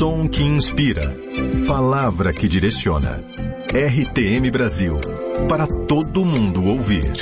som que inspira, palavra que direciona. RTM Brasil, para todo mundo ouvir.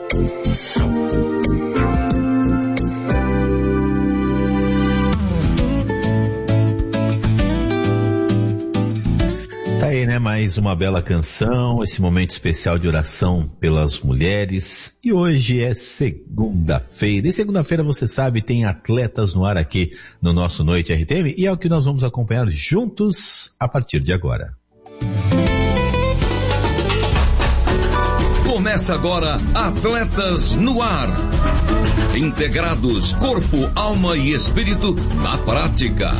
Tá aí, né? Mais uma bela canção, esse momento especial de oração pelas mulheres. E hoje é segunda-feira. E segunda-feira, você sabe, tem atletas no ar aqui no nosso Noite RTM. E é o que nós vamos acompanhar juntos a partir de agora. Começa agora Atletas no Ar. Integrados, corpo, alma e espírito na prática.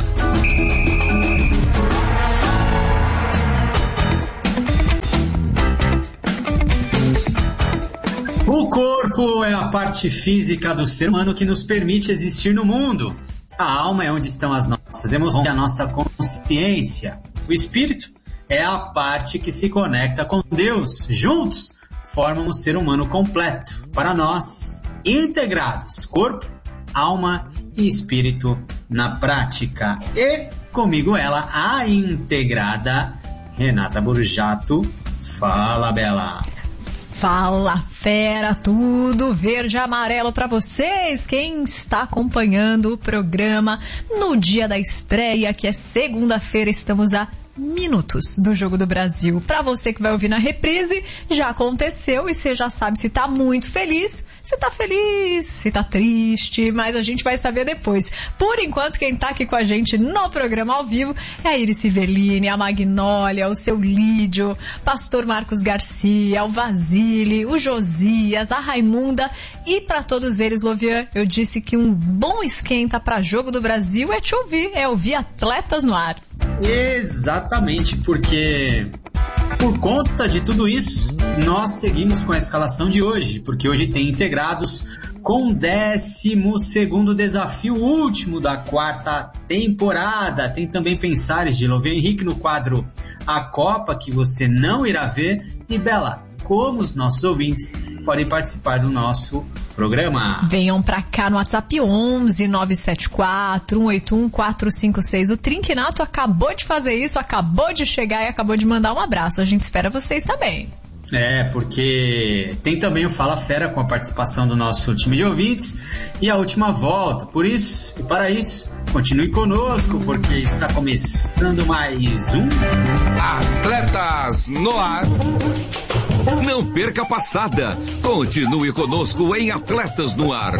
O corpo é a parte física do ser humano que nos permite existir no mundo. A alma é onde estão as nossas emoções e a nossa consciência. O espírito é a parte que se conecta com Deus. Juntos, formam um ser humano completo. Para nós, integrados, corpo, alma e espírito na prática. E comigo ela, a integrada Renata Burjato. Fala, Bela. Fala, fera, tudo verde e amarelo pra vocês. Quem está acompanhando o programa no dia da estreia, que é segunda-feira, estamos a minutos do Jogo do Brasil. Pra você que vai ouvir na reprise, já aconteceu e você já sabe se tá muito feliz, se tá feliz, se tá triste, mas a gente vai saber depois. Por enquanto, quem tá aqui com a gente no programa ao vivo é a Iris Civelline, a Magnólia, o seu Lídio, Pastor Marcos Garcia, o Vasile, o Josias, a Raimunda e pra todos eles, Lovian, eu disse que um bom esquenta pra Jogo do Brasil é te ouvir, é ouvir Atletas no Ar. Exatamente, porque por conta de tudo isso, nós seguimos com a escalação de hoje, porque hoje tem integrados com o 12º desafio, último da quarta temporada. Tem também Pensares de Lovian Henrique no quadro A Copa, que você não irá ver. E Bela, como os nossos ouvintes podem participar do nosso programa? Venham pra cá no WhatsApp 11 974 181 456. O Trinquinato acabou de fazer isso, acabou de chegar e acabou de mandar um abraço. A gente espera vocês também. É, porque tem também o Fala Fera com a participação do nosso time de ouvintes e a última volta. Por isso, e para isso, continue conosco, porque está começando mais um Atletas no Ar. Não perca a passada. Continue conosco em Atletas no Ar.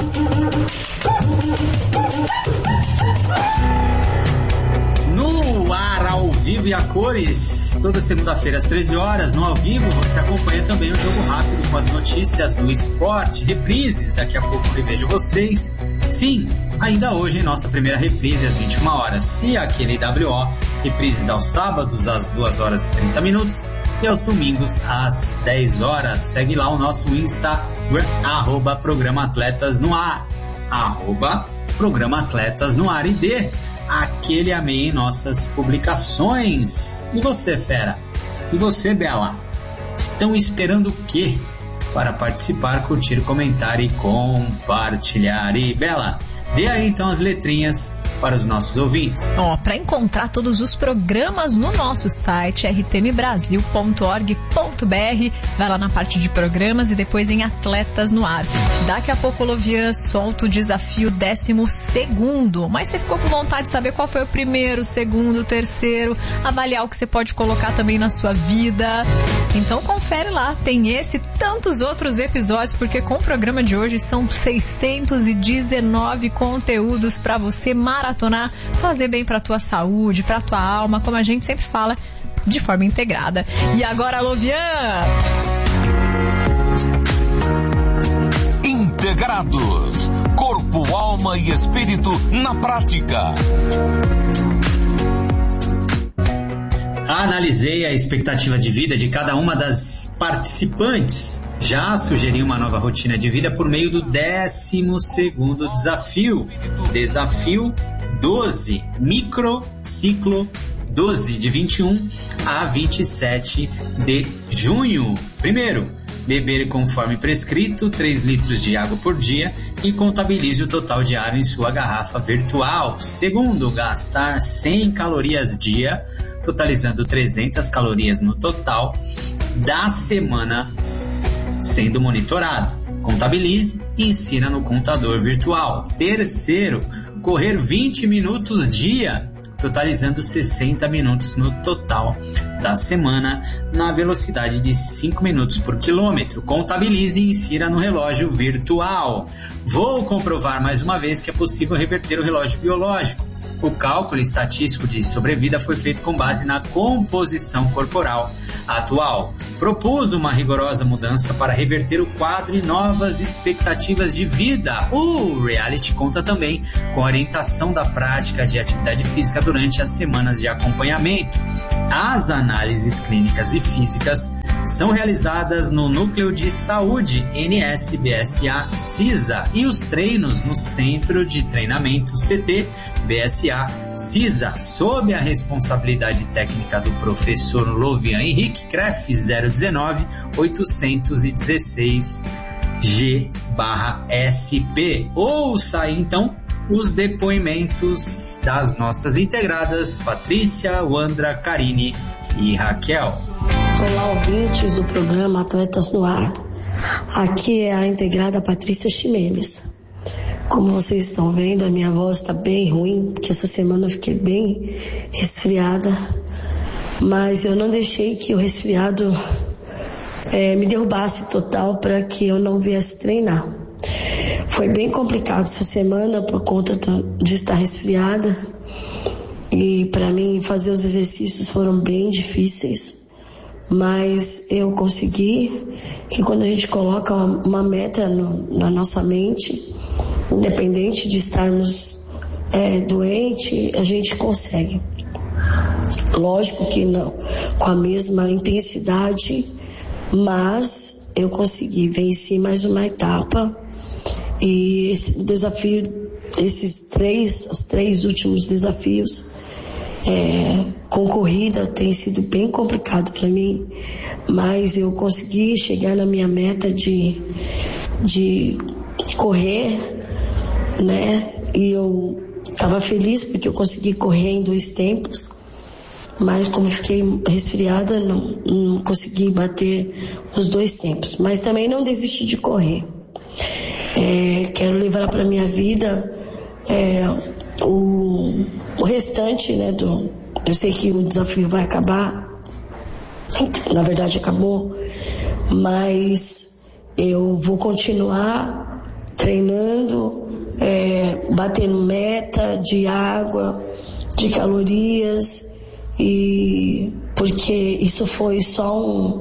No ar, ao vivo e a cores, toda segunda-feira às 13 horas, no ao vivo, você acompanha também o Jogo Rápido com as notícias do esporte, reprises, daqui a pouco eu vejo vocês. Sim, ainda hoje em nossa primeira reprise às 21 horas e aquele WO, reprises aos sábados às 2 horas e 30 minutos e aos domingos às 10 horas. Segue lá o nosso Instagram, @Programa Atletas no Ar, @Programa Atletas no Ar, e dê aquele amém em nossas publicações. E você, fera? E você, Bela? Estão esperando o quê para participar, curtir, comentar e compartilhar? E Bela, dê aí então as letrinhas para os nossos ouvintes. Para encontrar todos os programas no nosso site rtmbrasil.org.br, vai lá na parte de programas e depois em Atletas no Ar. Daqui a pouco o Lovian solta o desafio 12º, mas você ficou com vontade de saber qual foi o primeiro, o segundo, o terceiro, avaliar o que você pode colocar também na sua vida. Então confere lá, tem esse e tantos outros episódios, porque com o programa de hoje são 619 conteúdos para você maratonar, fazer bem pra tua saúde, pra tua alma, como a gente sempre fala, de forma integrada. E agora, Lovian! Integrados, corpo, alma e espírito na prática. Analisei a expectativa de vida de cada uma das participantes. Já sugeri uma nova rotina de vida por meio do 12º desafio. Desafio 12, microciclo 12, de 21 a 27 de junho. Primeiro, beber conforme prescrito 3 litros de água por dia e contabilize o total diário em sua garrafa virtual. Segundo, gastar 100 calorias dia, totalizando 300 calorias no total da semana sendo monitorado. Contabilize e insira no contador virtual. Terceiro, correr 20 minutos dia, totalizando 60 minutos no total da semana, na velocidade de 5 minutos por quilômetro. Contabilize e insira no relógio virtual. Vou comprovar mais uma vez que é possível reverter o relógio biológico. O cálculo estatístico de sobrevida foi feito com base na composição corporal atual. Propus uma rigorosa mudança para reverter o quadro e novas expectativas de vida. O reality conta também com a orientação da prática de atividade física durante as semanas de acompanhamento. As análises clínicas e físicas são realizadas no Núcleo de Saúde NS-BSA-CISA e os treinos no Centro de Treinamento CT-BSA-CISA, sob a responsabilidade técnica do professor Lovian Henrique Kreff 019-816G/SP. Ouça aí, então, os depoimentos das nossas integradas Patrícia, Wandra, Karine e Raquel. Olá, ouvintes do programa Atletas no Ar. Aqui é a integrada Patrícia Ximenes. Como vocês estão vendo, a minha voz está bem ruim, porque essa semana eu fiquei bem resfriada, mas eu não deixei que o resfriado me derrubasse total para que eu não viesse treinar. Foi bem complicado essa semana por conta de estar resfriada e para mim fazer os exercícios foram bem difíceis. Mas eu consegui, que quando a gente coloca uma meta na nossa mente, independente de estarmos doentes, a gente consegue. Lógico que não com a mesma intensidade, mas eu consegui vencer mais uma etapa. E esse desafio, os 3 últimos desafios, com corrida tem sido bem complicado para mim, mas eu consegui chegar na minha meta de correr, né? E eu estava feliz porque eu consegui correr em 2 tempos, mas como fiquei resfriada, não consegui bater os 2 tempos. Mas também não desisti de correr. Quero levar para minha vida o restante, né, eu sei que o desafio vai acabar, na verdade acabou, mas eu vou continuar treinando, batendo meta de água, de calorias, e porque isso foi só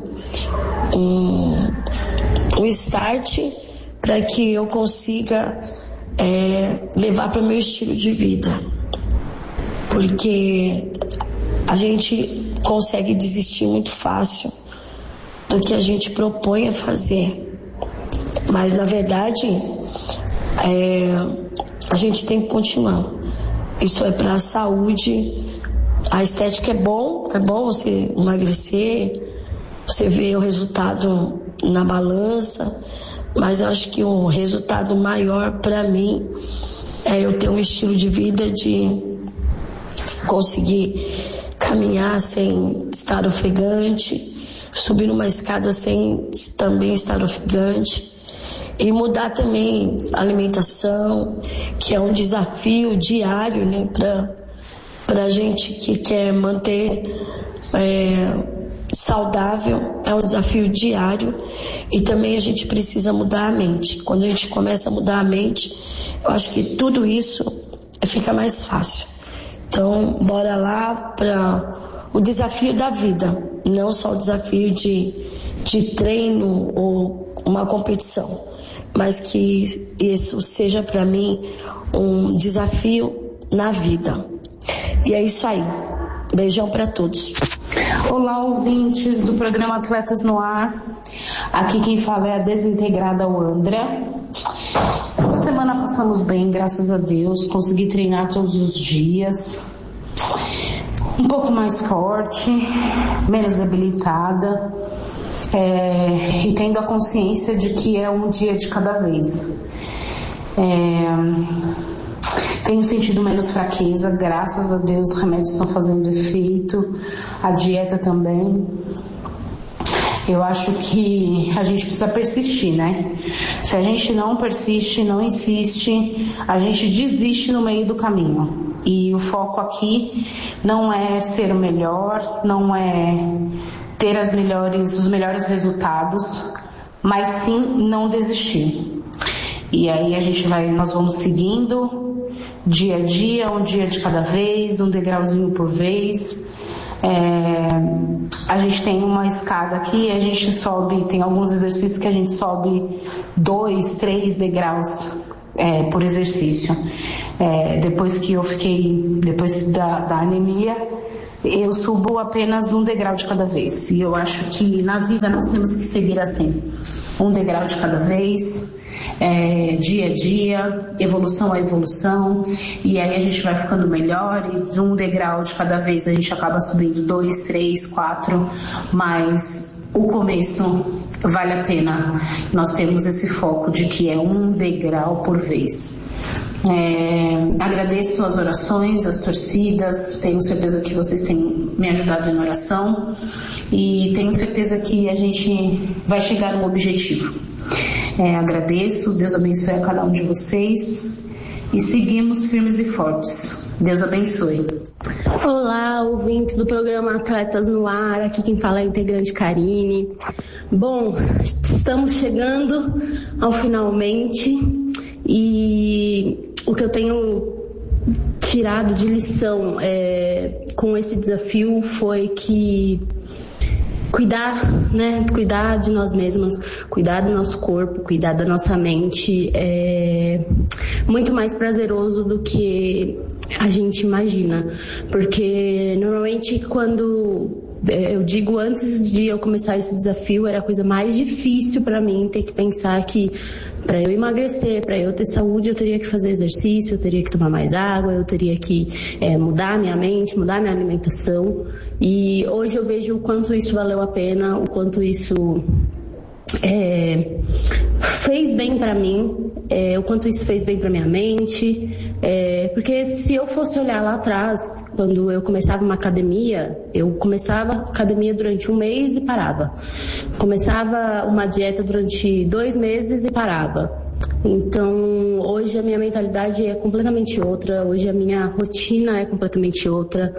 um start para que eu consiga levar para o meu estilo de vida, porque a gente consegue desistir muito fácil do que a gente propõe a fazer, mas na verdade a gente tem que continuar. Isso é para a saúde. A estética é bom você emagrecer, você vê o resultado na balança, mas eu acho que o resultado maior para mim é eu ter um estilo de vida de conseguir caminhar sem estar ofegante, subir numa escada sem também estar ofegante, e mudar também a alimentação, que é um desafio diário, né, pra gente que quer manter saudável, é um desafio diário, e também a gente precisa mudar a mente. Quando a gente começa a mudar a mente, eu acho que tudo isso fica mais fácil. Então, bora lá para o desafio da vida, não só o desafio de treino ou uma competição, mas que isso seja para mim um desafio na vida. E é isso aí. Beijão para todos. Olá, ouvintes do programa Atletas no Ar. Aqui quem fala é a desintegrada Wandra. Essa semana passamos bem, graças a Deus. Consegui treinar todos os dias. Um pouco mais forte, menos debilitada. e tendo a consciência de que é um dia de cada vez. Tenho sentido menos fraqueza, graças a Deus os remédios estão fazendo efeito, a dieta também. Eu acho que a gente precisa persistir, né? Se a gente não persiste, não insiste, a gente desiste no meio do caminho. E o foco aqui não é ser o melhor, não é ter os melhores resultados, mas sim não desistir. E aí nós vamos seguindo dia a dia, um dia de cada vez, um degrauzinho por vez. A gente tem uma escada aqui, a gente sobe, tem alguns exercícios que a gente sobe 2, 3 degraus por exercício. Depois da anemia, eu subo apenas um degrau de cada vez. E eu acho que na vida nós temos que seguir assim, um degrau de cada vez. Dia a dia, evolução a evolução, e aí a gente vai ficando melhor, e de um degrau de cada vez a gente acaba subindo 2, 3, 4, mas o começo vale a pena. Nós temos esse foco de que é um degrau por vez. Agradeço as orações, as torcidas, tenho certeza que vocês têm me ajudado em oração e tenho certeza que a gente vai chegar no objetivo. Agradeço, Deus abençoe a cada um de vocês e seguimos firmes e fortes. Deus abençoe. Olá, ouvintes do programa Atletas no Ar, aqui quem fala é a integrante Karine. Bom, estamos chegando ao finalmente e o que eu tenho tirado de lição com esse desafio foi que cuidar de nós mesmos, cuidar do nosso corpo, cuidar da nossa mente é muito mais prazeroso do que a gente imagina, porque normalmente quando eu digo antes de eu começar esse desafio era a coisa mais difícil para mim ter que pensar que para eu emagrecer, para eu ter saúde, eu teria que fazer exercício, eu teria que tomar mais água, eu teria que mudar minha mente, mudar minha alimentação. E hoje eu vejo o quanto isso valeu a pena, o quanto isso fez bem para mim, o quanto isso fez bem para minha mente, porque se eu fosse olhar lá atrás, quando eu começava uma academia, eu começava a academia durante 1 mês e parava, começava uma dieta durante 2 meses e parava. Então hoje a minha mentalidade é completamente outra, hoje a minha rotina é completamente outra.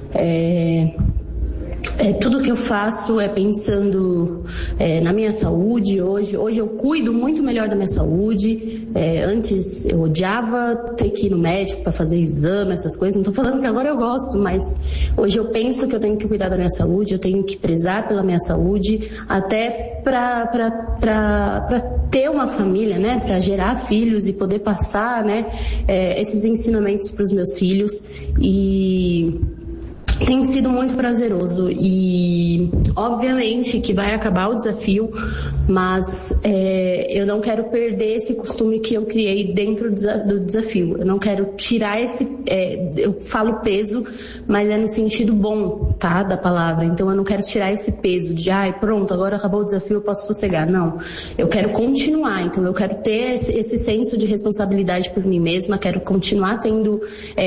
Tudo que eu faço é pensando na minha saúde. Hoje eu cuido muito melhor da minha saúde. Antes eu odiava ter que ir no médico para fazer exame, essas coisas. Não estou falando que agora eu gosto, mas hoje eu penso que eu tenho que cuidar da minha saúde, eu tenho que prezar pela minha saúde, até para ter uma família, né? Para gerar filhos e poder passar, né? Esses ensinamentos para os meus filhos. E tem sido muito prazeroso e obviamente que vai acabar o desafio, mas eu não quero perder esse costume que eu criei dentro do desafio. Eu não quero tirar eu falo peso, mas é no sentido bom, tá, da palavra. Então eu não quero tirar esse peso de pronto, agora acabou o desafio, eu posso sossegar. Não, eu quero continuar. Então eu quero ter esse senso de responsabilidade por mim mesma, quero continuar tendo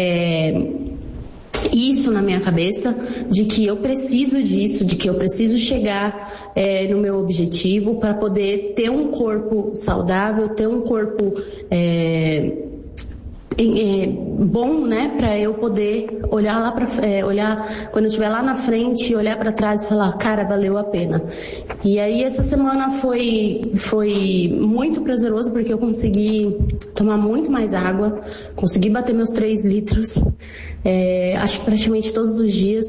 isso na minha cabeça, de que eu preciso disso, de que eu preciso chegar no meu objetivo para poder ter um corpo saudável, ter um corpo bom, né, para eu poder olhar lá olhar quando eu estiver lá na frente, olhar para trás e falar, cara, valeu a pena. E aí essa semana foi muito prazeroso porque eu consegui tomar muito mais água, consegui bater meus 3 litros, acho que praticamente todos os dias.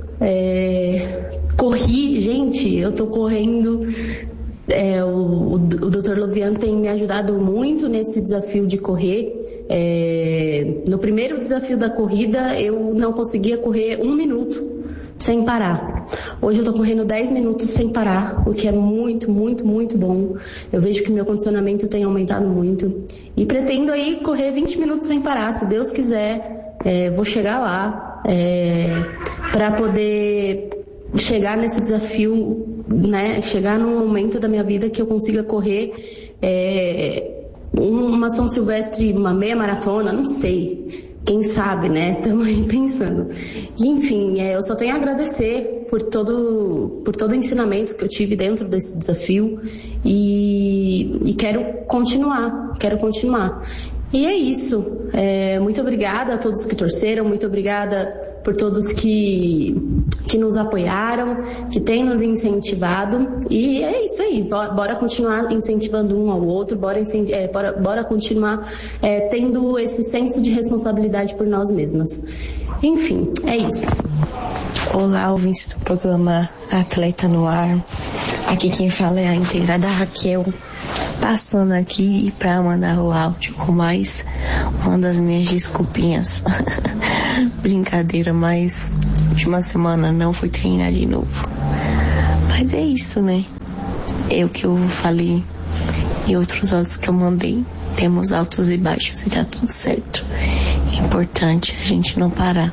Corri, gente, eu tô correndo. O Dr. Lovian tem me ajudado muito nesse desafio de correr. No primeiro desafio da corrida, eu não conseguia correr 1 minuto sem parar. Hoje eu tô correndo 10 minutos sem parar, o que é muito, muito, muito bom. Eu vejo que meu condicionamento tem aumentado muito. E pretendo aí correr 20 minutos sem parar, se Deus quiser. Vou chegar lá para poder chegar nesse desafio, né? Chegar num momento da minha vida que eu consiga correr uma São Silvestre, uma meia maratona, não sei. Quem sabe, né? Estamos aí pensando. E, enfim, eu só tenho a agradecer por todo o ensinamento que eu tive dentro desse desafio e quero continuar. E é isso. Muito obrigada a todos que torceram, muito obrigada por todos que nos apoiaram, que têm nos incentivado. E é isso aí, bora continuar incentivando um ao outro, bora continuar tendo esse senso de responsabilidade por nós mesmas. Enfim, é isso. Olá, ouvintes do programa Atleta no Ar. Aqui quem fala é a integrada Raquel, passando aqui para mandar o áudio com mais uma das minhas desculpinhas. Brincadeira, mas última semana não fui treinar de novo. Mas é isso, né? É o que eu falei em outros áudios que eu mandei. Temos altos e baixos e tá tudo certo. É importante a gente não parar.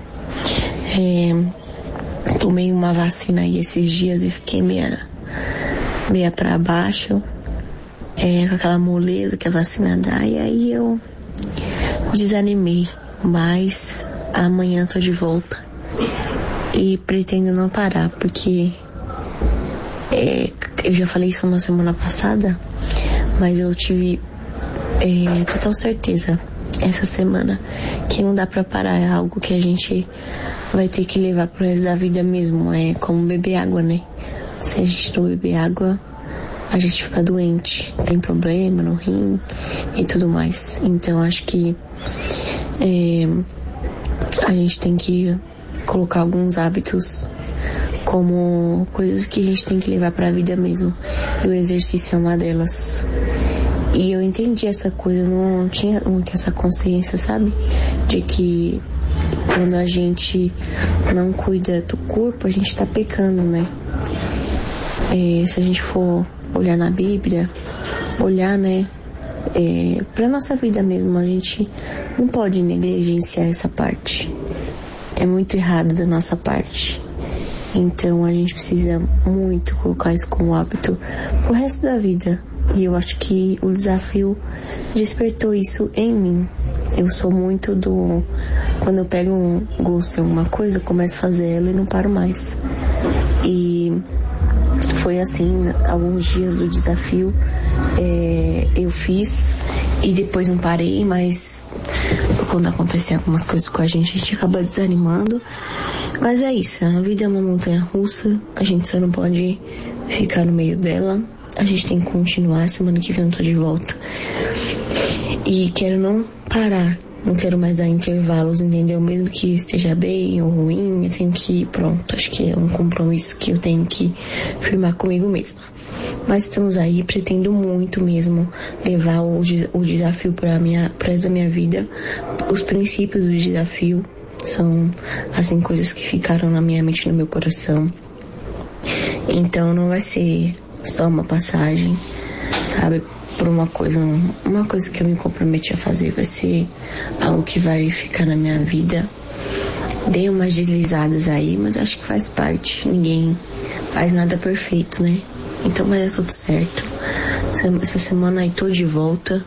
Tomei uma vacina aí esses dias e fiquei meia pra baixo, com aquela moleza que a vacina dá, e aí eu desanimei, mas amanhã tô de volta e pretendo não parar, porque eu já falei isso na semana passada, mas eu tive total certeza essa semana que não dá pra parar, é algo que a gente vai ter que levar pro resto da vida mesmo, é como beber água, né? Se a gente não beber água, a gente fica doente, tem problema no rim e tudo mais. Então acho que a gente tem que colocar alguns hábitos como coisas que a gente tem que levar pra vida mesmo, e o exercício é uma delas. E eu entendi essa coisa, não tinha muito essa consciência, sabe? De que quando a gente não cuida do corpo, a gente tá pecando, né? Se a gente for olhar na Bíblia, olhar, né, pra nossa vida mesmo, a gente não pode negligenciar essa parte. É muito errado da nossa parte. Então a gente precisa muito colocar isso como hábito pro resto da vida. E eu acho que o desafio despertou isso em mim. Eu sou muito quando eu pego um gosto em alguma coisa, eu começo a fazer ela e não paro mais. E foi assim, alguns dias do desafio eu fiz e depois não parei, mas quando acontecem algumas coisas com a gente acaba desanimando. Mas é isso, a vida é uma montanha russa, a gente só não pode ficar no meio dela. A gente tem que continuar, semana que vem eu tô de volta. E quero não parar, não quero mais dar intervalos, entendeu? Mesmo que esteja bem ou ruim, eu tenho que ir, pronto. Acho que é um compromisso que eu tenho que firmar comigo mesma. Mas estamos aí, pretendo muito mesmo levar o desafio para essa minha vida. Os princípios do desafio são, assim, coisas que ficaram na minha mente, no meu coração. Então não vai ser só uma passagem, sabe, por uma coisa que eu me comprometi a fazer, vai ser algo que vai ficar na minha vida. Dei umas deslizadas aí, mas acho que faz parte, ninguém faz nada perfeito, né? Então vai dar tudo certo. Essa semana aí tô de volta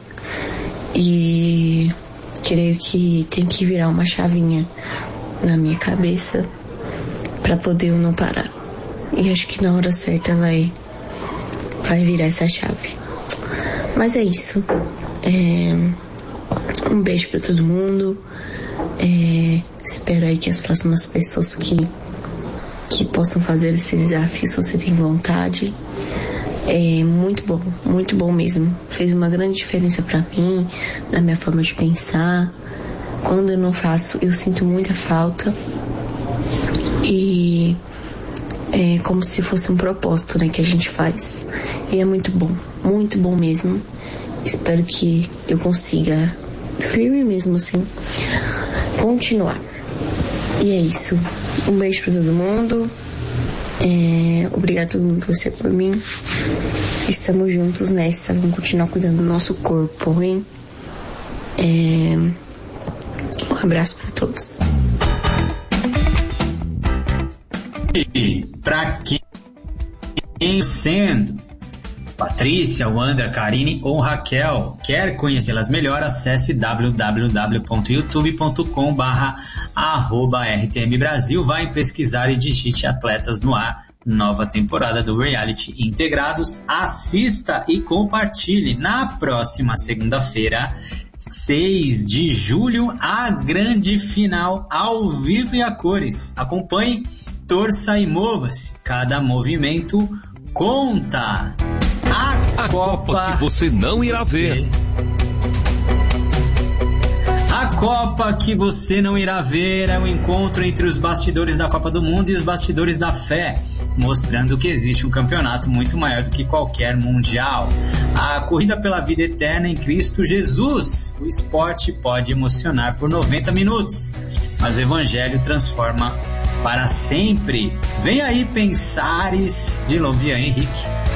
e creio que tem que virar uma chavinha na minha cabeça pra poder eu não parar. E acho que na hora certa vai virar essa chave. Mas é isso. Um beijo pra todo mundo. Espero aí que as próximas pessoas que possam fazer esse desafio, se você tem vontade. Muito bom mesmo. Fez uma grande diferença pra mim, na minha forma de pensar. Quando eu não faço, eu sinto muita falta. E é como se fosse um propósito, né, que a gente faz. E é muito bom mesmo. Espero que eu consiga, firme mesmo assim, continuar. E é isso. Um beijo pra todo mundo. Obrigado a todo mundo que você por mim. Estamos juntos nessa. Vamos continuar cuidando do nosso corpo, hein? Um abraço pra todos. Para quem sendo Patrícia, Wander, Karine ou Raquel quer conhecê-las melhor, acesse www.youtube.com/@RTM Brasil, vai pesquisar e digite Atletas no Ar, nova temporada do reality Integrados, assista e compartilhe. Na próxima segunda-feira, 6 de julho, a grande final ao vivo e a cores. Acompanhe, torça e mova-se, cada movimento conta. A Copa que você não irá ver. A Copa que você não irá ver é um encontro entre os bastidores da Copa do Mundo e os bastidores da fé, mostrando que existe um campeonato muito maior do que qualquer mundial. A corrida pela vida eterna em Cristo Jesus. O esporte pode emocionar por 90 minutos, mas o Evangelho transforma para sempre. Vem aí Pensares, de Lovian Henrique.